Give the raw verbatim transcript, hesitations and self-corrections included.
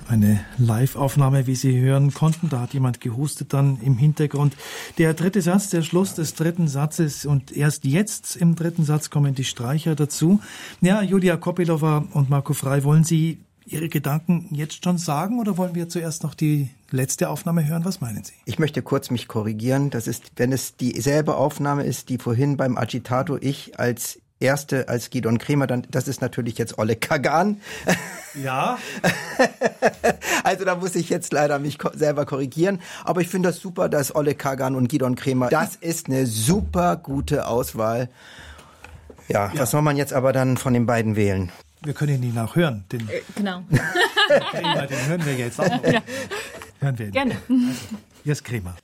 Eine Live-Aufnahme, wie Sie hören konnten. Da hat jemand gehustet dann im Hintergrund. Der dritte Satz, der Schluss des dritten Satzes. Und erst jetzt im dritten Satz kommen die Streicher dazu. Ja, Julia Kopylova und Marco Frey, wollen Sie Ihre Gedanken jetzt schon sagen oder wollen wir zuerst noch die letzte Aufnahme hören? Was meinen Sie? Ich möchte kurz mich korrigieren. Das ist, wenn es dieselbe Aufnahme ist, die vorhin beim Agitato ich als erste, als Gidon Kremer, dann, das ist natürlich jetzt Oleg Kagan. Ja. Also da muss ich jetzt leider mich ko- selber korrigieren. Aber ich finde das super, dass Oleg Kagan und Gidon Kremer, das ist eine super gute Auswahl. Ja, ja, was soll man jetzt aber dann von den beiden wählen? Wir können ihn auch hören. Den äh, genau. Kremer, den hören wir jetzt auch noch. Ja. Hören wir ihn. Gerne. Also, hier ist Kremer.